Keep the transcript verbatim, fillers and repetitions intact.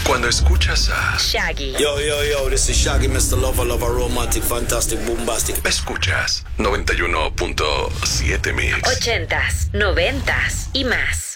Cuando escuchas a Shaggy. Yo, yo, yo, this is Shaggy, mister Lover, Lover, Romantic, Fantastic, Bombastic. Escuchas noventa y uno punto siete Mix. Ochentas, noventas y más.